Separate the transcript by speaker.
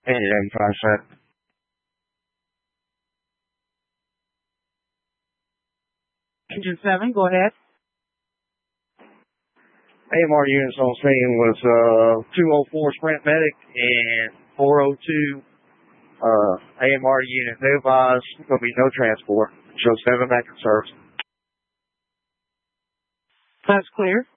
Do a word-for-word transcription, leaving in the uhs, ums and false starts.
Speaker 1: eighty-five cent.
Speaker 2: Engine seven, go ahead.
Speaker 1: A M R units on scene was uh, two oh four Sprint Medic and four oh two uh, A M R unit. No advise, going to be no transport. Show seven back in service.
Speaker 2: That's clear.